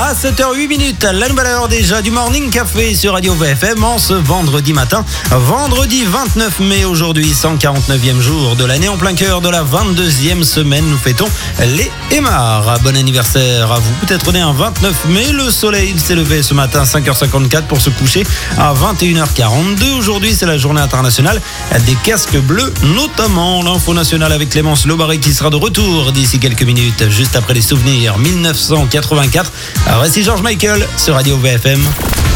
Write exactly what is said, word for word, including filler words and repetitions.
À sept heures huit minutes, la nouvelle heure déjà du Morning Café sur Radio V F M en ce vendredi matin. Vendredi vingt-neuf mai aujourd'hui, cent quarante-neuvième jour de l'année, en plein cœur de la vingt-deuxième semaine. Nous fêtons les Aymars. Bon anniversaire à vous. Peut-être né un vingt-neuf mai. Le soleil il s'est levé ce matin à cinq heures cinquante-quatre pour se coucher à vingt et une heures quarante-deux. Aujourd'hui, c'est la journée internationale des casques bleus, notamment l'info nationale avec Clémence Lobaré qui sera de retour d'ici quelques minutes, juste après les souvenirs mille neuf cent quatre-vingt-quatre. Voici George Michael sur Radio V F M.